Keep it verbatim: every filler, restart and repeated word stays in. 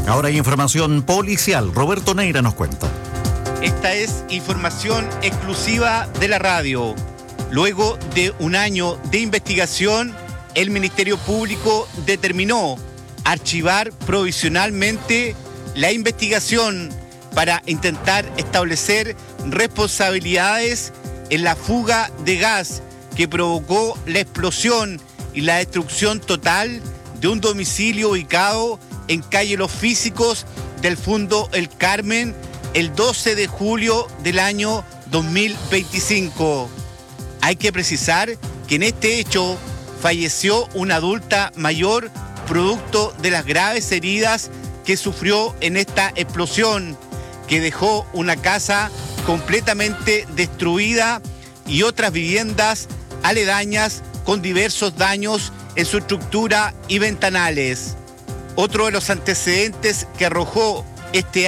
Ahora hay información policial. Roberto Neira nos cuenta. Esta es información exclusiva de la radio. Luego de un año de investigación, el Ministerio Público determinó archivar provisionalmente la investigación para intentar establecer responsabilidades en la fuga de gas que provocó la explosión y la destrucción total de un domicilio ubicado en calle Los Físicos del Fundo El Carmen el doce de julio del año dos mil veinticinco. Hay que precisar que en este hecho falleció una adulta mayor producto de las graves heridas que sufrió en esta explosión, que dejó una casa completamente destruida y otras viviendas aledañas con diversos daños en su estructura y ventanales. Otro de los antecedentes que arrojó este